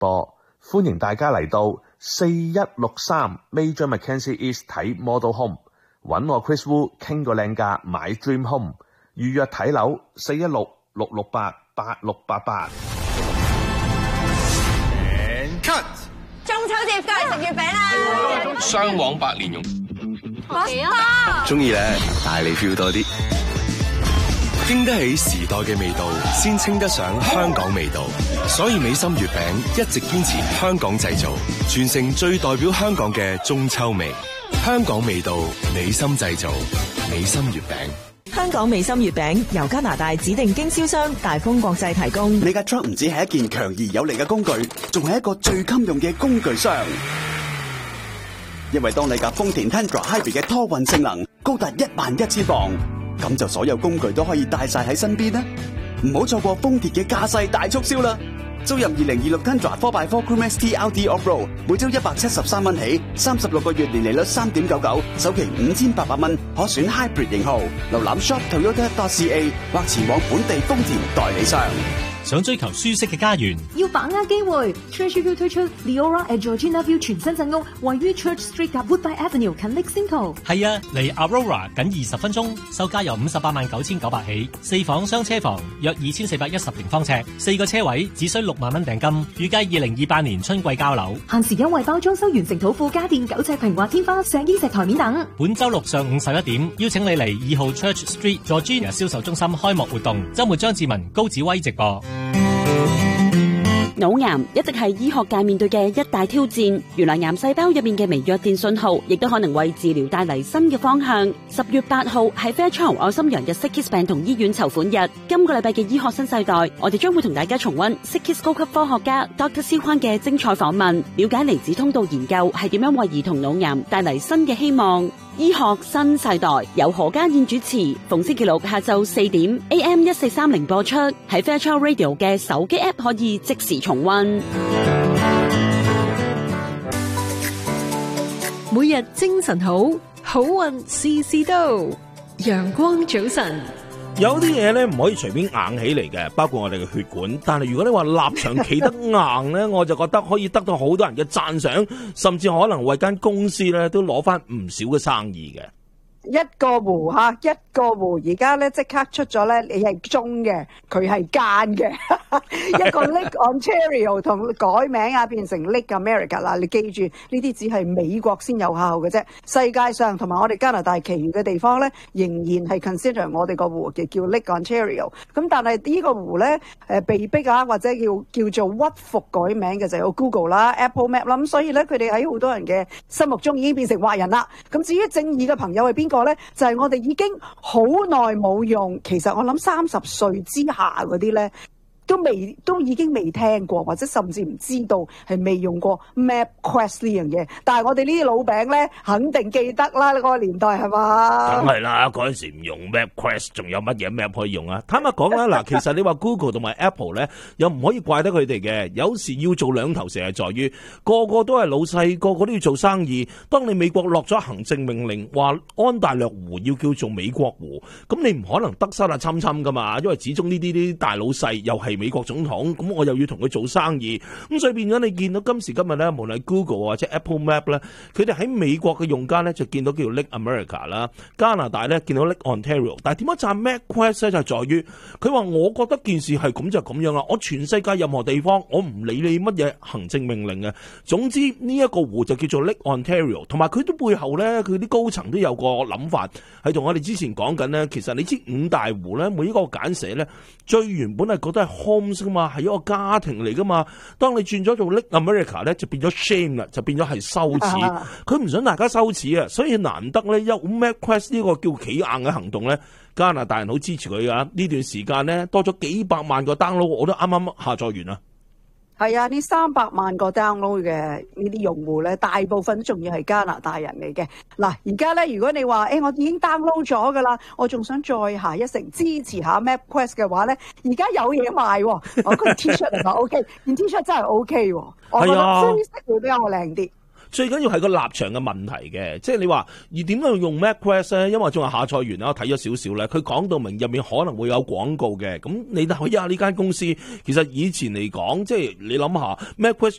播，歡迎大家嚟到4163 Major Mackenzie East 睇 Model Home， 揾我 Chris Wu 傾個靚價買 Dream Home， 預約睇樓416-668-8688。 Cut 中秋節過嚟食月餅啦！ 雙黃白蓮蓉， 中意咧，帶你 feel 多啲。經得起時代嘅味道，先稱得上香港味道。所以美心月餅一直堅持香港製造，傳承最代表香港嘅中秋味。香港味道，美心製造，美心月餅。 香港美心月餅由加拿大指定經銷商大豐國際提供。 你架 truck 唔止係一件強而有力嘅工具，仲係一個最襟用嘅工具箱。因為當你架豐田 Tundra Hybrid 嘅拖運性能高達11000磅，咁就所有工具都可以帶晒喺身邊啦。唔好錯過豐田嘅駕駛大促銷啦！租入2026 Tundra 4x4 Crew Max TRD Off-Road， 每周173蚊起，36個月年利率3.99，首期5800蚊，可選 Hybrid 型號。瀏覽 shop.toyota.ca 或前往本地豐田代理商。 想追求舒適嘅家園， 要把握機會。Church View 推出 Leora at Georgina View 全新鎮屋，位於 Church Street 及 Woodbine Avenue 近 Lake Simcoe。 係啊，離 Aurora 僅20分鐘，售價由589900起，4房雙車房，約2410平方尺，4個車位，只需6萬蚊訂金，預計2028年春季交樓。 限時優惠包裝修完成土庫家電9尺平滑天花、石英石台面等。 本周六上午11點，邀請你嚟2號 Church Street Georgina 銷售中心開幕活動，周末張志文、高子威直播。 腦癌一直係醫學界面對嘅一大挑戰，原來癌細胞入面嘅微弱電信號，亦都可能為治療帶嚟新嘅方向。10月8號係 Fairchild 愛心洋日 Sickkids 病童醫院籌款日，今個禮拜嘅醫學新世代，我哋將會同大家重溫 Sickkids 高級科學家 Dr. 蕭寬嘅精彩訪問，了解離子通道研究係點樣為兒童腦癌帶嚟新嘅希望。醫學新世代由何家燕主持，逢星期六下晝4點 AM1430 播出，喺 Fairchild Radio 嘅手機 App 可以即時重溫。 每日精神好，好運事事都。陽光早晨。 有啲嘢咧唔可以隨便硬起嚟嘅，包括我哋嘅血管。但係如果你話立場企得硬咧，我就覺得可以得到好多人嘅讚賞，甚至可能為間公司咧都攞翻唔少嘅生意嘅。 一個湖吓，一個湖而家咧即刻出咗咧，你係中嘅，佢係奸嘅。一個 Lake Ontario 同改名啊，變成 Lake America 啦。你記住，呢啲只係美國先有效嘅啫。世界上同埋我哋加拿大其餘嘅地方咧，仍然係 consider 我哋個湖嘅叫 Lake Ontario。咁但係呢個湖咧，被逼啊，或者叫做屈服改名嘅就有 Google 啦、Apple Map 啦。咁所以咧，佢哋喺好多人嘅心目中已經變成壞人啦。咁至於正義嘅朋友係邊個咧？就係我哋已經好耐冇用，其實我諗30歲之下嗰啲咧都已經未聽過，或者甚至唔知道係未用過 MapQuest 呢樣嘢。但係我哋呢啲老餅咧，肯定記得啦，嗰個年代係嘛？ 梗係啦，嗰陣時唔用 MapQuest， 仲有乜嘢 Map 可以用啊？坦白講啦，嗱，其實你話 Google 同埋 Apple 咧，又唔可以怪得佢哋嘅。有時要做兩頭蛇係在於，個個都係老細，個個都要做生意。當你美國落咗行政命令，話安大略湖要叫做美國湖，咁你唔可能得失啊侵侵噶嘛？因為始終呢啲大老細又係美國總統，咁我又要同佢做生意，咁所以變咗你見到今時今日咧，無論 Google 或者 Apple Map 咧，佢哋喺美國嘅用家咧就見到叫做 Lake America 啦，加拿大咧見到 Lake Ontario， 但係點解讚 MapQuest 咧就係在於佢話我覺得件事係咁就咁樣啦，我全世界任何地方我唔理你乜嘢行政命令嘅，總之呢一個湖就叫做 Lake Ontario， 同埋佢都背後咧佢啲高層都有個諗法，係同我哋之前講緊咧，其實你知五大湖咧每一個簡寫咧最原本係覺得係homes 噶嘛，係一個家庭嚟噶嘛。當你轉咗做 Lake America 咧，就變咗 shame 啦，就變咗係羞恥。佢唔想大家羞恥啊，所以難得咧有 MapQuest 呢個叫企硬嘅行動咧，加拿大人好支持佢噶。呢段時間咧多咗幾百萬個 download， 我都啱啱下載完啦。 係啊，呢300萬個 download 嘅呢啲用戶咧，大部分仲要係加拿大人嚟嘅。嗱，而家咧，如果你話，我已經 download 咗噶啦，我仲想再下一城支持下 MapQuest 嘅話咧，而家有嘢賣喎。我嗰件 T-shirt 嚟講 OK， 件 T-shirt 真係 OK 喎。我覺得灰色會比較靚啲。 最緊要係個立場嘅問題嘅，即係你話而點樣用 MapQuest 咧？因為仲係下載完啦，我睇咗少少咧，佢講到明入面可能會有廣告嘅。咁你睇下呢間公司，其實以前嚟講，即係你諗下 MapQuest